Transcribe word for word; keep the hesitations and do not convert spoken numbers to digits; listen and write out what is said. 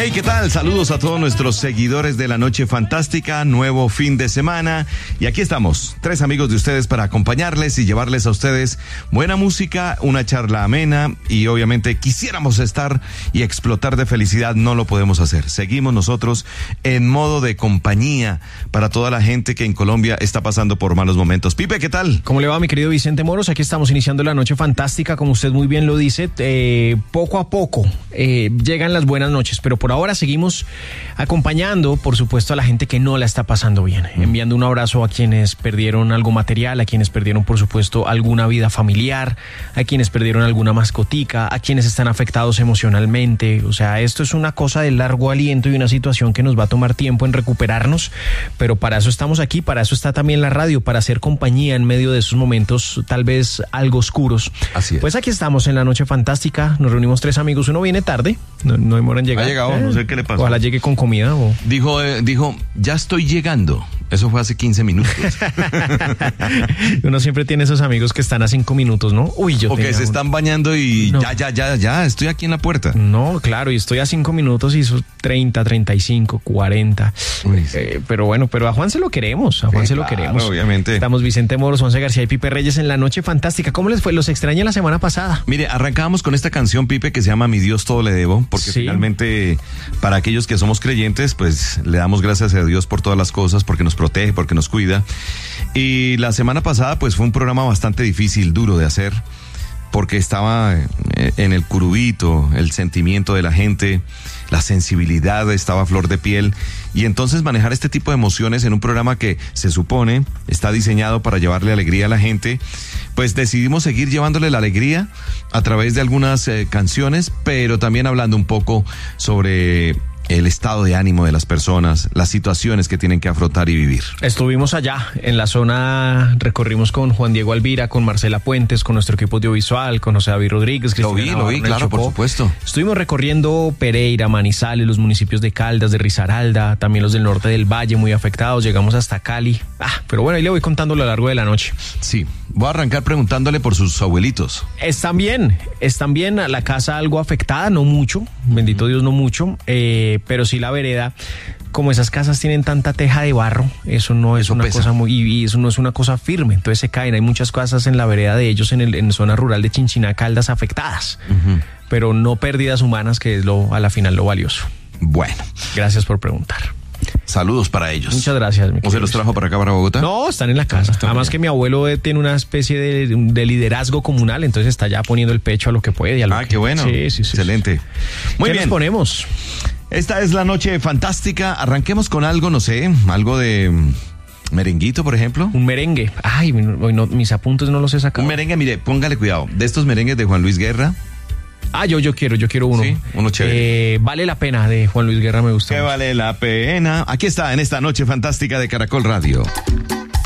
Hey, ¿qué tal? Saludos a todos nuestros seguidores de La Noche Fantástica, nuevo fin de semana. Y aquí estamos, tres amigos de ustedes para acompañarles y llevarles a ustedes buena música, una charla amena y obviamente quisiéramos estar y explotar de felicidad, no lo podemos hacer. Seguimos nosotros en modo de compañía para toda la gente que en Colombia está pasando por malos momentos. Pipe, ¿qué tal? ¿Cómo le va, mi querido Vicente Moros? Aquí estamos iniciando La Noche Fantástica, como usted muy bien lo dice, eh, poco a poco eh, llegan las buenas noches, pero por ahora seguimos acompañando, por supuesto, a la gente que no la está pasando bien, enviando un abrazo a quienes perdieron algo material, a quienes perdieron, por supuesto, alguna vida familiar, a quienes perdieron alguna mascotica, a quienes están afectados emocionalmente. O sea, esto es una cosa de largo aliento y una situación que nos va a tomar tiempo en recuperarnos, pero para eso estamos aquí, para eso está también la radio, para hacer compañía en medio de esos momentos tal vez algo oscuros. Así es. Pues aquí estamos en La Noche Fantástica, nos reunimos tres amigos, uno viene tarde, no, no demora en llegar. Ha llegado, no sé qué le pasó. Ojalá llegue con comida. O... Dijo, eh, dijo, ya estoy llegando. Eso fue hace quince minutos. Uno siempre tiene esos amigos que están a cinco minutos, ¿no? Uy, yo O que se un... están bañando y no. ya, ya, ya, ya, estoy aquí en la puerta. No, claro, y estoy a cinco minutos y son treinta, treinta y cinco, cuarenta. Uy, sí. eh, pero bueno, pero a Juan se lo queremos, a Juan sí, se lo claro, queremos. Obviamente. Estamos Vicente Moros, Juanse García y Pipe Reyes en La Noche Fantástica. ¿Cómo les fue? Los extrañé la semana pasada. Mire, arrancábamos con esta canción, Pipe, que se llama Mi Dios todo le debo, porque sí. Finalmente, para aquellos que somos creyentes, pues le damos gracias a Dios por todas las cosas, porque nos protege, porque nos cuida. Y la semana pasada pues fue un programa bastante difícil, duro de hacer, porque estaba en el curubito, el sentimiento de la gente, la sensibilidad estaba a flor de piel, y entonces manejar este tipo de emociones en un programa que se supone está diseñado para llevarle alegría a la gente, pues decidimos seguir llevándole la alegría a través de algunas eh, canciones, pero también hablando un poco sobre el estado de ánimo de las personas, las situaciones que tienen que afrontar y vivir. Estuvimos allá en la zona, recorrimos con Juan Diego Alvira, con Marcela Puentes, con nuestro equipo audiovisual, con José David Rodríguez. Lo vi, lo vi, claro, por supuesto. Estuvimos recorriendo Pereira, Manizales, los municipios de Caldas, de Risaralda, también los del norte del Valle, muy afectados. Llegamos hasta Cali. Ah, pero bueno, ahí le voy contando a lo largo de la noche. Sí, voy a arrancar preguntándole por sus abuelitos. Están bien, están bien. La casa algo afectada, no mucho, bendito Dios, no mucho, eh, pero sí la vereda, como esas casas tienen tanta teja de barro, eso no es eso una pesa. cosa muy, y eso no es una cosa firme, entonces se caen. Hay muchas casas en la vereda de ellos en el en zona rural de Chinchiná, Caldas, afectadas, uh-huh. pero no pérdidas humanas, que es lo a la final lo valioso. Bueno, gracias por preguntar. Saludos para ellos. Muchas gracias. ¿O se los trajo para acá, para Bogotá? No, están en la casa. Está Además bien. Que mi abuelo tiene una especie de, de liderazgo comunal, entonces está ya poniendo el pecho a lo que puede. Y a lo ah, que... qué bueno. Sí, sí, sí. Excelente. Muy ¿Qué bien. nos ponemos? Esta es La Noche Fantástica. Arranquemos con algo, no sé, algo de merenguito, por ejemplo. Un merengue. Ay, no, mis apuntes no los he sacado. Un merengue, mire, póngale cuidado. De estos merengues de Juan Luis Guerra. Ah, yo, yo quiero, yo quiero uno. Sí, uno chévere. Eh, vale la pena, de Juan Luis Guerra, me gusta. Que vale la pena. Aquí está, en esta Noche Fantástica de Caracol Radio.